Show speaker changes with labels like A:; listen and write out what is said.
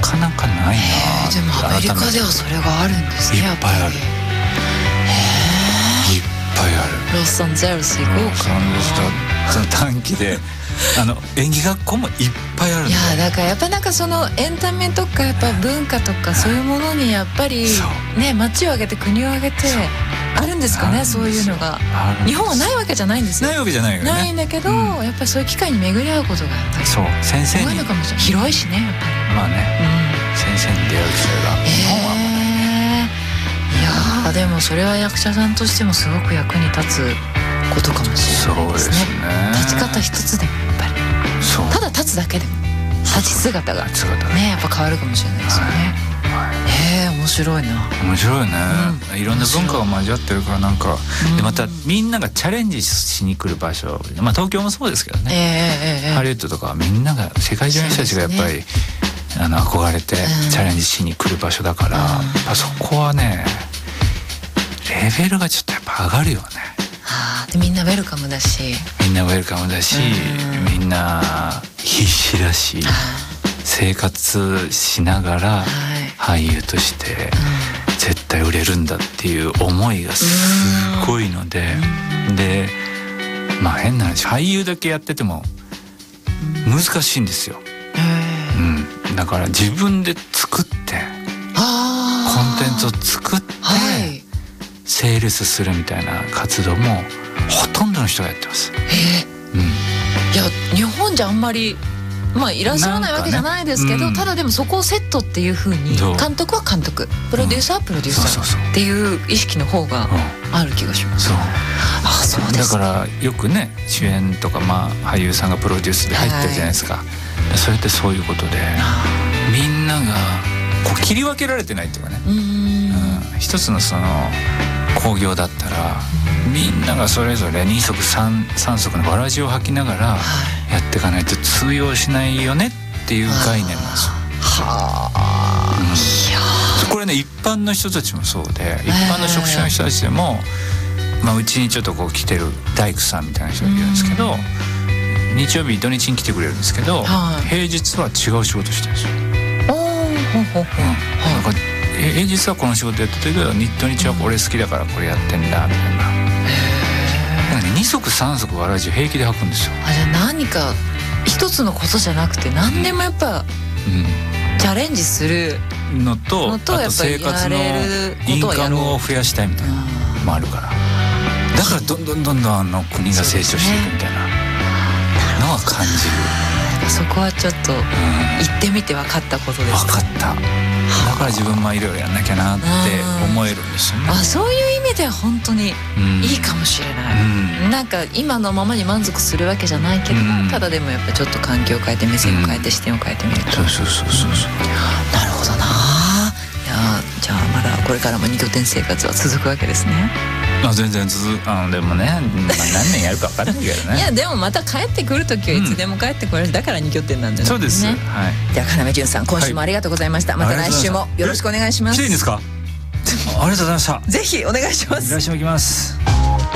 A: かなかないな。
B: でもアメリカではそれがあるんですね。
A: いっぱいある。いっぱいある。
B: ロサンゼルス行こうかな。
A: その短期で演技学校もいっぱいあるんで。
B: いやだからやっぱなんかそのエンタメとかやっぱ文化とかそういうものにやっぱりね、町を挙げて国を挙げてあるんですかね、そういうのが。日本はないわけじゃないんですよ。
A: ないわけじゃないよね。
B: ないんだけど、やっぱりそういう機会に巡り合うことがやっぱり
A: そう先生に
B: 多いのかもしれない。広いしねやっぱり。
A: まあね、先生に出会う機会が日本はあんまないね。
B: いやでもそれは役者さんとしてもすごく役に立つことかもしれないですね。立ち方一つでもやっぱりただ立つだけでも立ち姿がねやっぱ変わるかもしれないですよね。面白いな。
A: 面白いよね、いろんな文化が交わってるからなんか、でまたみんながチャレンジしに来る場所、まあ東京もそうですけどね、ハリウッドとかはみんなが世界中の人たちがやっぱり、憧れてチャレンジしに来る場所だから、やっぱそこはねレベルがちょっとやっぱ上がるよね。
B: でみんなウェルカムだし、
A: みんな必死だし、生活しながら俳優として絶対売れるんだっていう思いがすごいので、でまあ変な話、俳優だけやってても難しいんですよ。だから自分で作ってコンテンツを作ってセールスするみたいな活動もほとんどの人がやってます。
B: いや日本じゃあんまりいらっしゃらないわけじゃないですけど、ただでもそこをセットっていう風に監督は監督、プロデューサーはプロデューサーっていう意識の方がある気がします。そうです。
A: だからよくね主演とか俳優さんがプロデュースで入ってるじゃないですか。それってそういうことでみんながこう切り分けられてないっていうかね、一つのその興行だったらみんながそれぞれ2足 3足のわらじを履きながらやっていかないと通用しないよねっていう概念なんですよ。これね一般の人たちもそうで、一般の職種の人たちでも、うちにちょっとこう来てる大工さんみたいな人がいるんですけど、日曜日土日に来てくれるんですけど、平日は違う仕事してるんですよ。平日はこの仕事やってるけど土日はこれ好きだからこれやってんだみたいな。2足3足わらじ平気で履くんですよ。
B: じゃあ何か一つのことじゃなくて何でもやっぱ、チャレンジする
A: のとあと生活のインカムを増やしたいみたいなのもあるから、だからどんどん国が成長していくみたいなのは感じる。
B: そこはちょっと行ってみて分かったことです。
A: 分かった。だから自分もいろいろやんなきゃなって思えるんですよね。
B: そういう意味では本当にいいかもしれない。なんか今のままに満足するわけじゃないけど、ただでもやっぱちょっと環境を変えて目線を変えて視点を変えてみると、
A: そう
B: なるほどな。いやじゃあまだこれからも2拠点生活は続くわけですね。
A: 全然でもね、何年やるか分からないけどね。
B: いやでもまた帰ってくるときはいつでも帰ってこれる、だから2拠点なんじゃないですね。そうです。じゃあ要潤さん、今週もありがとうございました。また来週もよろしくお願いします。
A: 来ていいんですか？ありがとうございました。
B: ぜひお願いします。
A: 来週も行きます。